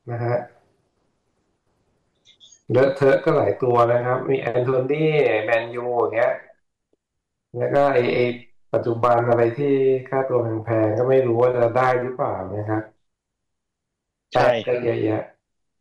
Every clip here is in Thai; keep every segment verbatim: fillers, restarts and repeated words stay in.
นะฮะเลอะเทอะก็หลายตัวนะครับมีแอนโทนีแมนยูอย่างเงี้ยแล้วก็ไอไอปัจจุบันอะไรที่ค่าตัวแพงๆก็ไม่รู้ว่าจะได้หรือเปล่านะครับใช่แปดก็เยอะแยะ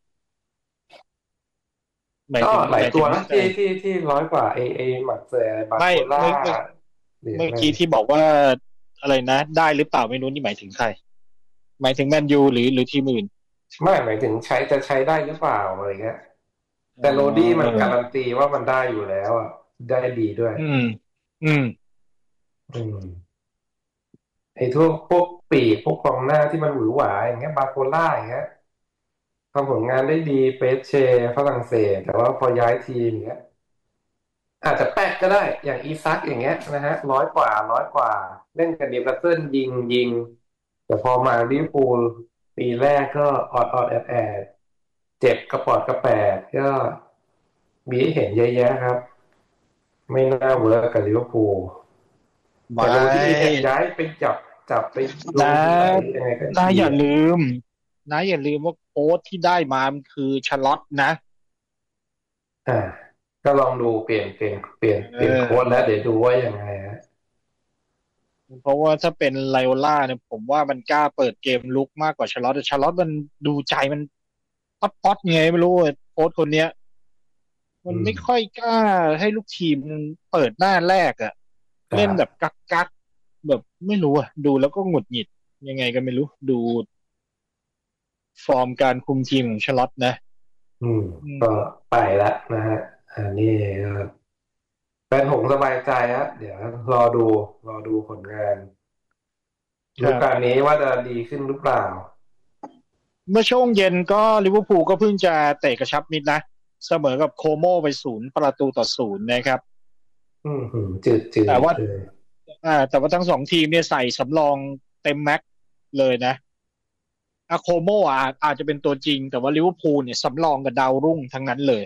ก็หมายถึงหลายตัวหมายถึงนะที่ที่ที่ร้อยกว่าไอไอหมักเซบาไม่โคล่าเมื่อเมื่อหรืออะไรเมื่อกี้ที่บอกว่าอะไรนะได้หรือเปล่าไม่รู้นี่หมายถึงใครหมายถึงแมนยูหรือหรือทีมอื่นไม่หมายถึงใช้จะใช้ได้หรือเปล่าอะไรเงี้ยอ๋แต่โรดี้มันอการันตีว่ามันได้อยู่แล้วอ่ะได้ดีด้วยอืมอืมอืม ไอ้พวกพวกปีกพวกกองหน้าที่มันหวือหวาอย่างเงี้ยบาโคล่าอย่างเงี้ยทำผลงานได้ดีเปเชฝรั่งเศสแต่ว่าพอย้ายทีมอย่างเงี้ยอาจจะแป๊กก็ได้อย่างอีซักอย่างเงี้ยนะฮะร้อยกว่าร้อยกว่าเล่นกับนิวคาสเซิลยิงยิงแต่พอมาลิเวอร์พูลปีแรกก็ออดออดแอดแอดเจ็บกระปอดกระแปดก็มีให้เห็นเยอะแยะครับไม่น่าเวิร์กกับลิเวอร์พูลไมแต่โรดี้เนี่่ยย้ายไปจับจับไปลงนะทีไหนยังไงก็นะอย่าดีอ่ะลืมนะอย่าลืมว่าโค้ชที่ได้มามันคือชลอตนะอ่าก็ลองดูเปลี่ยนเปลี่ยนเปลี่ยนเปเอลี่ยนโค้ดอแล้วเดี๋ยวดูว่ายังไงฮะเพราะว่าถ้าเป็นไลโอล่าเนี่ยผมว่ามันกล้าเปิดเกมลุกมากกว่าชลอตแต่ชลอตมันดูใจมันป๊อตป๊อตไงไม่รู้อะโค้ชคนเนี้ย มันอืมไม่ค่อยกล้าให้ลูกทีมเปิดหน้าแรกอะเล่นแบบครับกักกักแบบไม่รู้อะดูแล้วก็หงุดหงิดยังไงก็ไม่รู้ดูฟอร์มการคุมทีมของชลอตนะอืมอืก็มไปแล้วนะฮะอันนี้ก็แฟนหงส์สบายใจฮะเดี๋ยวรอดูรอดูผลงานฤดูกาลครับนี้ว่าจะดีขึ้นหรือเปล่าเมื่อช่วงเย็นก็ลิเวอร์พูลก็เพิ่งจะเตะกระชับมิตรนะเสมอกับโคโมไปศูนย์ประตูต่อศูนย์นะครับอืมหืมจืดจืแต่ว่าดเลยอ่าแต่ว่าทั้งสองทีมเนี่ยใส่สำรองเต็มแม็กซ์เลยนะอาโคโมอาจอาจจะเป็นตัวจริงแต่ว่าลิเวอร์พูลเนี่ยสำรองกับดาวรุ่งทั้งนั้นเลย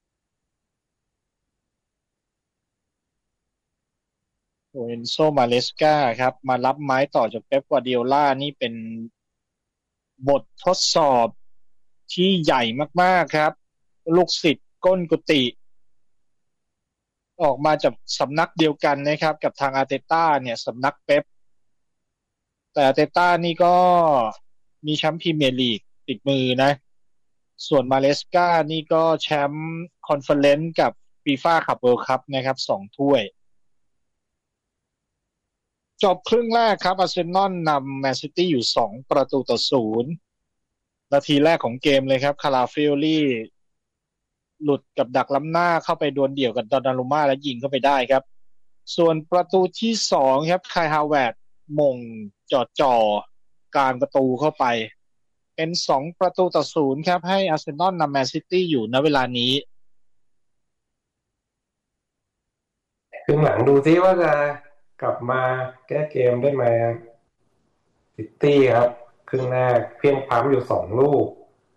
โอเอนโซมาเลสกาครับมารับไม้ต่อจากเป๊ปกวาร์ดิโอล่านี่เป็นบททดสอบที่ใหญ่มากๆครับลูกศิษย์ก้นกุฏิออกมาจากสำนักเดียวกันนะครับกับทางอาร์เตต้าเนี่ยสำนักเป๊ปแต่อาร์เตต้านี่ก็มีแชมป์พรีเมียร์ลีกติดมือนะส่วนมาเลสกานี่ก็แชมป์คอนเฟอเรนซ์กับฟีฟ่าคัพเวิลด์คัพนะครับสองถ้วย จบครึ่งแรกครับอาร์เซนอลนำแมนซิตี้อยู่สองประตูต่อศูนย์นาทีแรกของเกมเลยครับคาราฟิโอลี่หลุดกับดักล้ำหน้าเข้าไปดวลเดี่ยวกับดอนนารุม่าและยิงเข้าไปได้ครับส่วนประตูที่สองครับคายฮาวเวิร์ดมงจ่อจ่อกลางประตูเข้าไปเป็นสองประตูต่อศูนย์ครับให้อาร์เซนอลนำแมนซิตี้อยู่ณเวลานี้ครึ่งหลังดูซิว่าจะกลับมาแก้เกมได้ไหมซิตี้ครับครึ่งแรกเพียงพล้ำอยู่สองลูก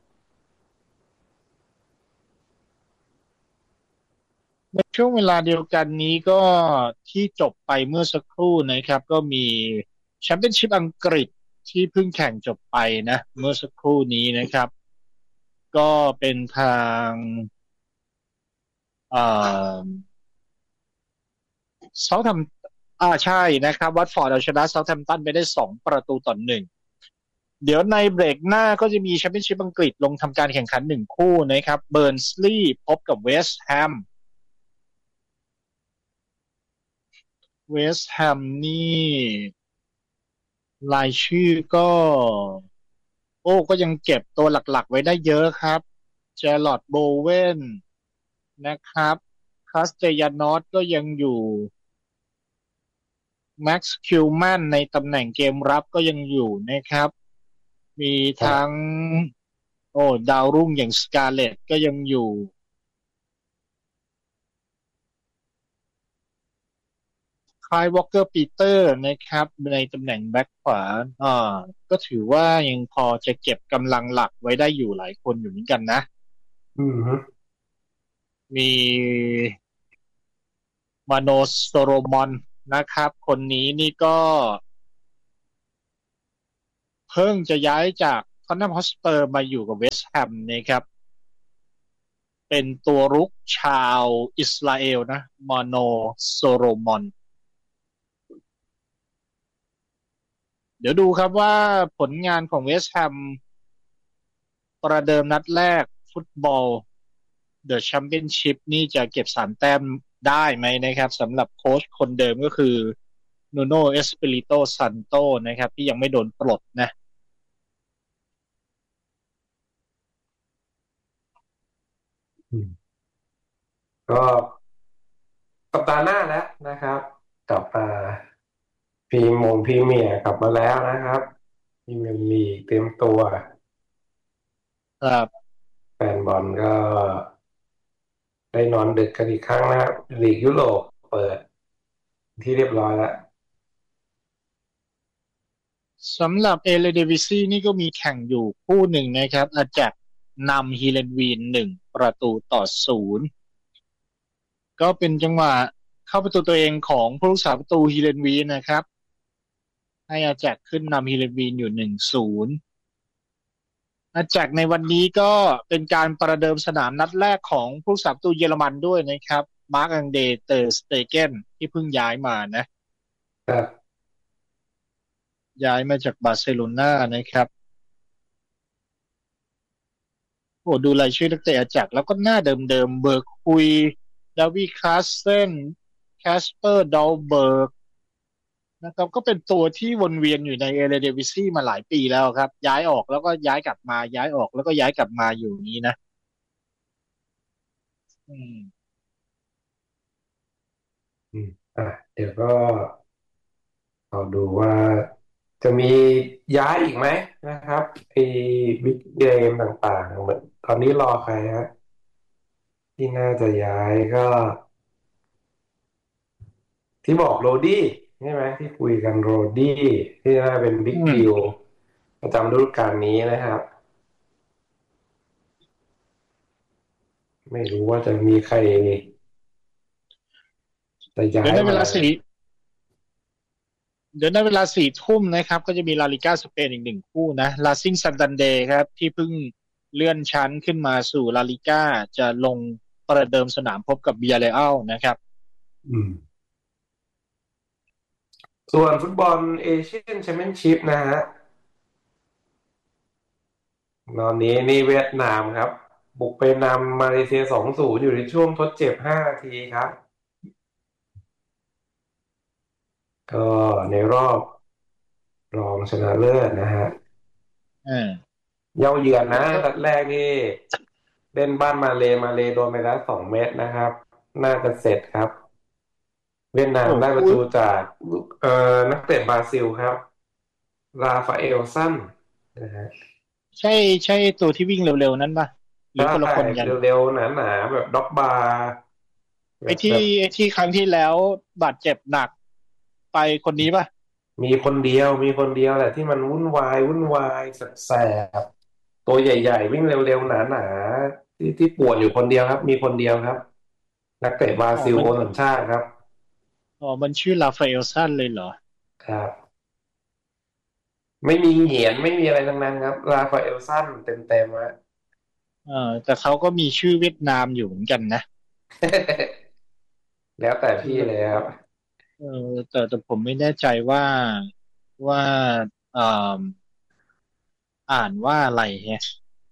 ในช่วงเวลาเดียวกันนี้ก็ที่จบไปเมื่อสักครู่นะครับก็มีแชมเปี้ยนชิพอังกฤษที่เพิ่งแข่งจบไปนะเมื่อสักครู่นี้นะครับก็เป็นทางเอ่อเซาท์แฮมอ่าใช่นะครับวัตฟอร์ดเอาชนะเซาท์แฮมป์ตันไปได้สองประตูต่อหนึ่งเดี๋ยวในเบรกหน้าก็จะมีแชมเปี้ยนชิพอังกฤษลงทำการแข่งขันหนึ่งคู่นะครับเบิร์นสลีย์พบกับเวสต์แฮมเวสต์แฮมนี่รายชื่อก็โอ้ก็ยังเก็บตัวหลักๆไว้ได้เยอะครับเจอร์ลอดโบเวนนะครับคาสเตยานอสก็ยังอยู่ แม็กซ์คิวแมนในตำแหน่งเกมรับก็ยังอยู่นะครับ มีทั้งครับโอ้ดาวรุ่งอย่างสกาเลตก็ยังอยู่คายวอลเกอร์ปีเตอร์นะครับในตำแหน่งแบ็คขวาอ่าก็ถือว่ายังพอจะเก็บกำลังหลักไว้ได้อยู่หลายคนอยู่เหมือนกันนะอืมฮึมีมาโนสโตโรมอนนะครับ คนนี้นี่ก็ เพิ่งจะย้ายจากฝท็ตแนมฮอตสเปอร์มาอยู่กับเวสต์แฮมนะครับเป็นตัวรุกชาวอิสราเอลนะมาโนโซโรมอนเดี๋ยวดูครับว่าผลงานของเวสต์แฮมประเดิมนัดแรกฟุตบอลเดอะแชมเปี้ยนชิพนี่จะเก็บสามแต้มได้ไหมนะครับสำหรับโค้ชคนเดิมก็คือนูโนเอสปิริโตซันโตนะครับที่ยังไม่โดนปลดนะอืมก็สัปดาห์หน้าแล้วนะครับกลับมาพรีมงพรีเมียร์กลับมาแล้วนะครับพรีเมียร์ลีกเตรียมตัวครับแฟนบอลก็ได้นอนดึกกันอีกครั้งนะครับลีกยุโรปเปิดที่เรียบร้อยแล้วสำหรับเอเลเดวิซีนี่ก็มีแข่งอยู่คู่หนึ่งนะครับอาแจกนำฮีเลนวีนหนึ่งประตูต่อศูนย์ก็เป็นจังหวะเข้าประตูตัวเองของผู้รักษาประตูฮีเลนวีนนะครับให้อาแจกขึ้นนำฮีเลนวีนอยู่หนึ่งศูนย์อาแจกในวันนี้ก็เป็นการประเดิมสนามนัดแรกของผู้รักษาประตูเยอรมันด้วยนะครับมาร์กอังเดเตอร์สเตเกนที่เพิ่งย้ายมานะครับย้ายมาจากบาร์เซโลนานะครับโอ้ดูรายชื่อนักเตะอาแจกแล้วก็หน้าเดิมๆเบิร์กคุยดาวิดคลาสเซนแคสเปอร์ดอลเบิร์กนะครับก็เป็นตัวที่วนเวียนอยู่ในเอเรเดวิซีมาหลายปีแล้วครับย้ายออกแล้วก็ย้ายกลับมาย้ายออกแล้วก็ย้ายกลับมาอยู่นี้นะอืมอืมอ่ะเดี๋ยวก็เราดูว่าจะมีย้ายอีกไหมนะครับไอ้บิ๊กเกมต่างๆเหมือนตอนนี้รอใครฮะที่น่าจะย้ายก็ที่บอกโรดี้ใช่ไหมที่คุยกันโรดี้ที่น่าเป็นบิ๊อืกดีลมประจำฤดูกาลนี้นะครับไม่รู้ว่าจะมีใครจะย้าเดี๋ยวในเวยมาลาสี่เดี๋ยวในเวลาสี่ทุ่มนะครับก็จะมีลาลิก้าสเปนอีกหนึ่งคู่นะลาซิงซันตันเดย์ครับที่เพิ่งเลื่อนชั้นขึ้นมาสู่ลาลิก้าจะลงประเดิมสนามพบกับเบียเรอัลนะครับอืมส่วนฟุตบอลเอเชียนแชมเปี้ยนชิพนะฮะตอนนี้นี่เวียดนามครับบุกไปนำมาเลเซียสองศูนย์อยู่ในช่วงทดเจ็บห้านาทีครับก็ในรอบรองชนะเลิศนะฮะอ่าเย้าเยือนนะแล้วก็นัดแรกนี่เล่นบ้านมาเลมาเลโดนไปแล้วสองเม็ดนะครับน่าจะเสร็จครับเวียดนามโอ้คู่ได้ประตูจากเอ่อนักเตะบราซิลครับราฟาเอลซันนะฮะใช่ใช่ตัวที่วิ่งเร็วๆนั้นป่ะหรือใช่คนละคนกันเร็วๆหนาๆแบบด็อกบาร์แบไอ้ที่บแบบไอ้ที่ครั้งที่แล้วบาดเจ็บหนักไปคนนี้ป่ะมีคนเดียวมีคนเดียวแหละที่มันวุ่นวายวุ่นวายแสบๆตัวใหญ่ๆวิ่งเร็วๆหนาๆที่ที่ป่วนอยู่คนเดียวครับมีคนเดียวครับนักเตะบราอ๋อมันซิลโอนสัญชาติครับอ๋อมันชื่อลาฟาเอลซันเลยเหรอครับไม่มีเหงียนไม่มีอะไรทั้งนั้นครับราฟาเอลซันเต็มๆฮะเออแต่เขาก็มีชื่อเวียดนามอยู่เหมือนกันนะแล้วแต่ชื่อแบบพี่เลยครับเออแต่แต่ผมไม่แน่ใจว่าว่าเอ่ออ่านว่าอะไรฮะ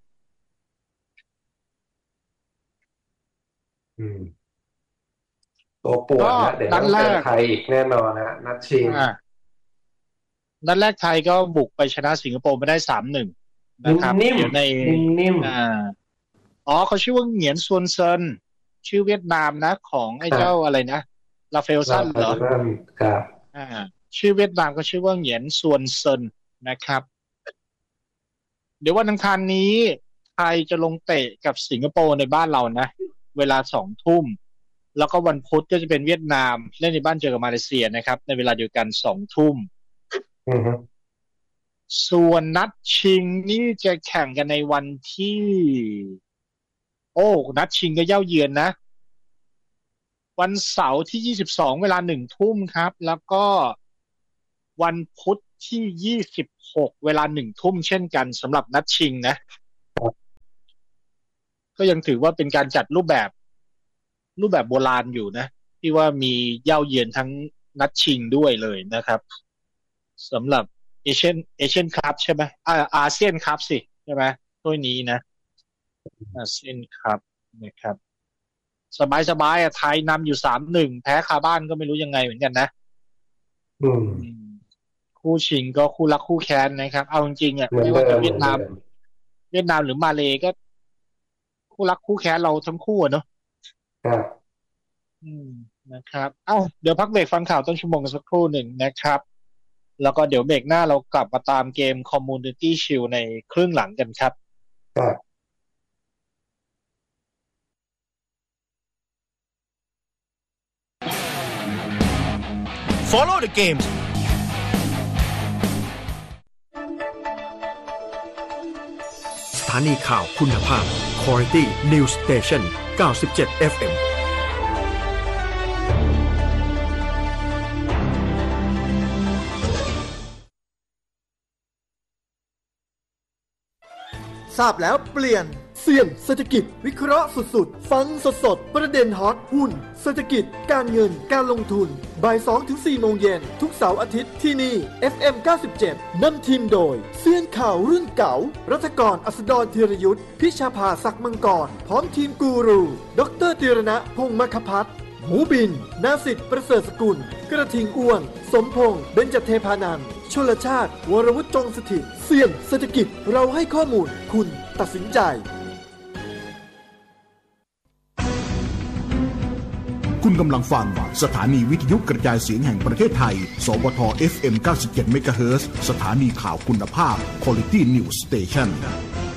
อืมตัวป่วนก็นะเดี๋ยวนัดแรต้องเจอกไทยอีกแน่นอนนะนัดชิงอ่านัดแรกไทยก็บุกไปชนะสิงคโปร์มาได้สามหนึ่งนนะครับิ่มเดี๋ยวในๆนิ่มอ่าอ๋อเขาชื่อว่าเหงียนซวนเซินชื่อเวียดนามนะของไอ้ๆอ่ะเจ้าอะไรนะลาเฟลซัราฟานเหรอเอลซันครับอ่าชื่อเวียดนามก็ชื่อว่าเหงียนซวนเซินนะครับเดี๋ยววันอังคารนี้ไทยจะลงเตะกับสิงคโปร์ในบ้านเรานะเวลาสองทุ่มแล้วก็วันพุธก็จะเป็นเวียดนามเล่นในบ้านเจอกับมาเลเซียนะครับในเวลาเดียวกันสองทุ่มอือฮึส่วนนัดชิงนี่จะแข่งกันในวันที่โอ้นัดชิงก็เย่าเยือนนะวันเสาร์ที่ยี่สิบสองเวลาหนึ่งทุ่มครับแล้วก็วันพุธที่ยี่สิบหกเวลาหนึ่งทุ่มเช่นกันสำหรับนัดชิงนะก็ยังถือว่าเป็นการจัดรูปแบบรูปแบบโบราณอยู่นะที่ว่ามีเย่าเยือนทั้งนัดชิงด้วยเลยนะครับสำหรับเอเชียนเอเชียนคัพใช่ไหมอ่าอาเซียนคัพสิใช่ไหมถ้วยนี้นะอาเซียนคัพนะครับสบายสบายอ่ะไทยนำอยู่สามหนึ่งแพ้คาบ้านก็ไม่รู้ยังไงเหมือนกันนะอืมคู่ชิงก็คู่รักคู่แค้นนะครับเอาจริงๆอ่ะไม่ว่าจะเวียดนามเวียดนามหรือมาเลก็คู่รักคู่แค้นเราทั้งคู่เนาะครับอืมนะครับเอ้าเดี๋ยวพักเบรกฟังข่าวต้นชั่วโมงกันสักครู่หนึ่งนะครับแล้วก็เดี๋ยวเบรกหน้าเรากลับมาตามเกม Community Shield ในครึ่งหลังกันครับครับ Follow the games สถานีข่าวคุณภาพ Quality News Station เก้าสิบเจ็ด เอฟ เอ็มทราบแล้วเปลี่ยนเสี่ยงเศรษฐกิจวิเคราะห์สุดๆฟังสดๆประเด็นฮอตหุ้นเศรษฐกิจการเงินการลงทุนบ่าย สองถึงสี่ โมงเย็นทุกเสาร์อาทิตย์ที่นี่ เอฟ เอ็ม เก้าสิบเจ็ด นำทีมโดยเสี่ยงข่าวรุ่นเก่ารัฐกรอัสดรธีรยุทธพิชาภาศักดิ์มังกรพร้อมทีมกูรูดรธีรณะพงษ์มคพัฒน์หมูบินนาสิทธิ์ประเสริฐสกุลกระทิงอ้วนสมพงษ์เบญจเทพานันท์ชลชาติวรวุฒิจงสถิตเสี่ยงเศรษฐกิจเราให้ข้อมูลคุณตัดสินใจคุณกำลังฟังสถานีวิทยุกระจายเสียงแห่งประเทศไทยสวท เอฟ เอ็ม เก้าสิบเจ็ด เมกะเฮิรตซ์ สถานีข่าวคุณภาพ Quality News Station